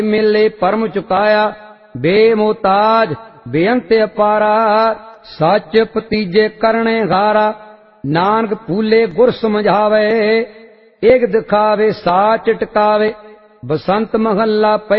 मेले परम चुकाया, बेमोताज बेअंत अपारा। सच पतीजे करने गारा, नानक फूले गुर समझावे। एक दिखावे साच टकावे, बसंत महला